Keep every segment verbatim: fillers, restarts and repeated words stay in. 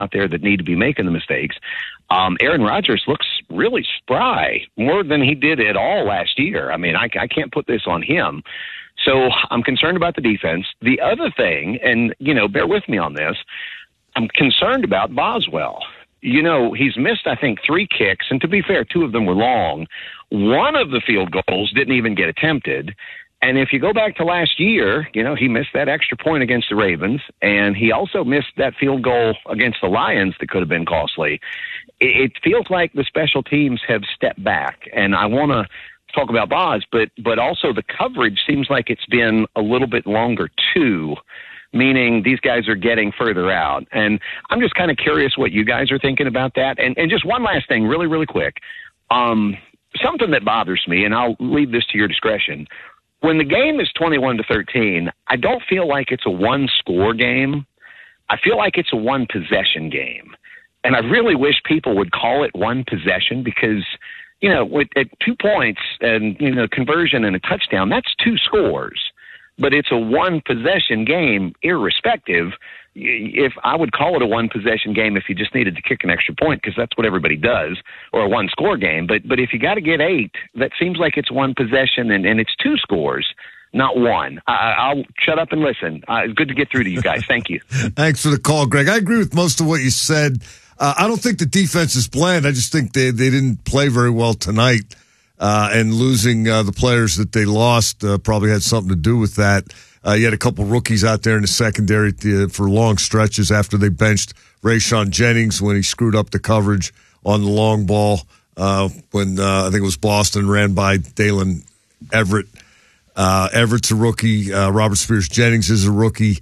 out there that need to be making the mistakes. Um, Aaron Rodgers looks really spry, more than he did at all last year. I mean, I, I can't put this on him. So I'm concerned about the defense. The other thing, and, you know, bear with me on this, I'm concerned about Boswell. You know, he's missed, I think, three kicks, and to be fair, two of them were long. One of the field goals didn't even get attempted. And if you go back to last year, you know, he missed that extra point against the Ravens, and he also missed that field goal against the Lions that could have been costly. It, it feels like the special teams have stepped back, and I want to talk about Boz, but but also the coverage seems like it's been a little bit longer too, meaning these guys are getting further out. And I'm just kind of curious what you guys are thinking about that. And and just one last thing, really, really quick. Um, something that bothers me, and I'll leave this to your discretion. When the game is twenty-one to thirteen, I don't feel like it's a one-score game. I feel like it's a one-possession game. And I really wish people would call it one possession because – you know, with, at two points and, you know, conversion and a touchdown, that's two scores. But it's a one-possession game irrespective. If I would call it a one-possession game if you just needed to kick an extra point because that's what everybody does, or a one-score game. But but if you got to get eight, that seems like it's one possession and, and it's two scores, not one. I, I'll shut up and listen. Uh, it's good to get through to you guys. Thank you. Thanks for the call, Greg. I agree with most of what you said. Uh, I don't think the defense is bland. I just think they, they didn't play very well tonight, uh, and losing uh, the players that they lost uh, probably had something to do with that. Uh, you had a couple rookies out there in the secondary to, for long stretches after they benched Rayshon Jennings when he screwed up the coverage on the long ball uh, when uh, I think it was Boston ran by Dalen Everett. Uh, Everett's a rookie. Uh, Robert Spears-Jennings is a rookie.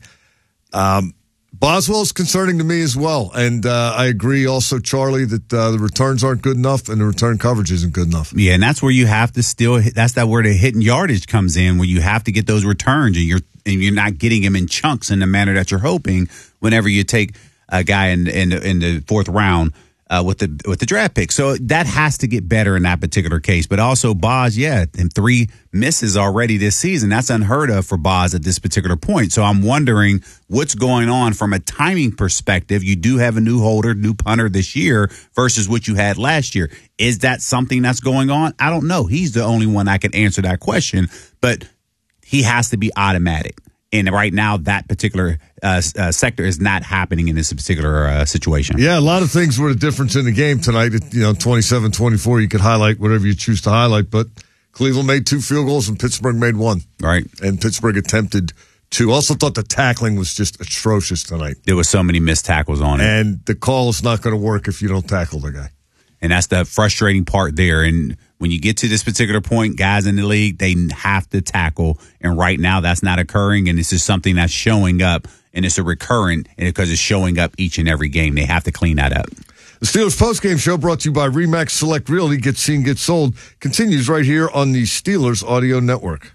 Um Boswell's concerning to me as well, and uh, I agree also, Charlie, that uh, the returns aren't good enough and the return coverage isn't good enough. Yeah, and that's where you have to still – that's that where the hitting yardage comes in, where you have to get those returns, and you're and you're not getting them in chunks in the manner that you're hoping whenever you take a guy in, in, in the fourth round uh, with the with the draft pick. So that has to get better in that particular case. But also, Boz, yeah, and three misses already this season. That's unheard of for Boz at this particular point. So I'm wondering what's going on from a timing perspective. You do have a new holder, new punter this year versus what you had last year. Is that something that's going on? I don't know. He's the only one that can answer that question, but he has to be automatic. And right now, that particular uh, uh, sector is not happening in this particular uh, situation. Yeah, a lot of things were the difference in the game tonight. You know, twenty-seven twenty-four, you could highlight whatever you choose to highlight, but Cleveland made two field goals and Pittsburgh made one. Right. And Pittsburgh attempted two. Also thought the tackling was just atrocious tonight. There was so many missed tackles on it. And the call is not going to work if you don't tackle the guy. And that's the frustrating part there. And when you get to this particular point, guys in the league, they have to tackle. And right now, that's not occurring. And this is something that's showing up. And it's a recurrent because it's showing up each and every game. They have to clean that up. The Steelers postgame show brought to you by RE/MAX Select Realty. Get seen, get sold. Continues right here on the Steelers Audio Network.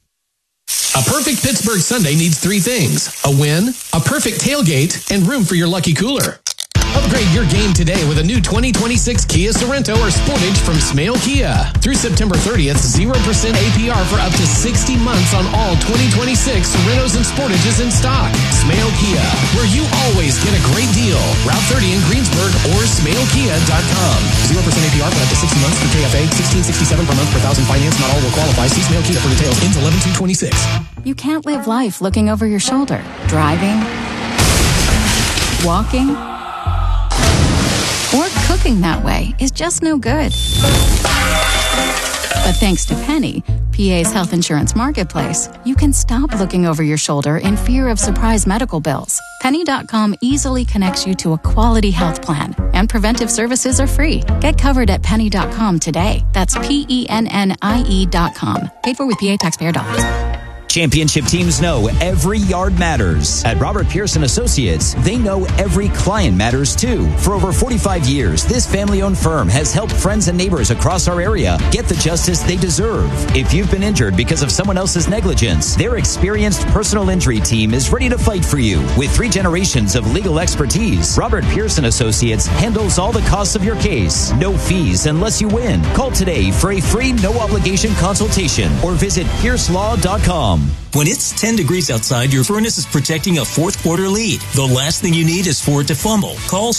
A perfect Pittsburgh Sunday needs three things: a win, a perfect tailgate, and room for your lucky cooler. Upgrade your game today with a new twenty twenty-six Kia Sorento or Sportage from Smale Kia. Through September thirtieth, zero percent A P R for up to sixty months on all twenty twenty-six Sorentos and Sportages in stock. Smale Kia, where you always get a great deal. Route thirty in Greensburg or smale kia dot com. zero percent A P R for up to sixty months through K F A. sixteen sixty-seven per month per thousand finance. Not all will qualify. See Smale Kia for details. Ends eleven two twenty-six. You can't live life looking over your shoulder. Driving, walking, or cooking that way is just no good. But thanks to Penny, P A's health insurance marketplace, you can stop looking over your shoulder in fear of surprise medical bills. Penny dot com easily connects you to a quality health plan, and preventive services are free. Get covered at penny dot com today. That's P E N N I E dot com. Paid for with P A taxpayer dollars. Championship teams know every yard matters. At Robert Pearson Associates, they know every client matters too. For over forty-five years, this family-owned firm has helped friends and neighbors across our area get the justice they deserve. If you've been injured because of someone else's negligence, their experienced personal injury team is ready to fight for you. With three generations of legal expertise, Robert Pearson Associates handles all the costs of your case. No fees unless you win. Call today for a free no-obligation consultation or visit pierce law dot com. com. When it's ten degrees outside, your furnace is protecting a fourth quarter lead. The last thing you need is for it to fumble. Call